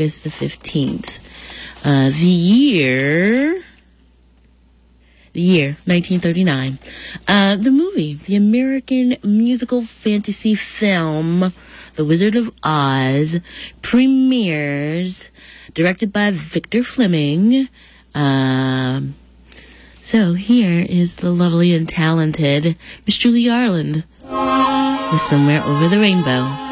August the 15th. The year 1939. The movie, the American musical fantasy film, The Wizard of Oz, premieres, directed by Victor Fleming. So here is the lovely and talented Miss Julie Garland with Somewhere Over the Rainbow.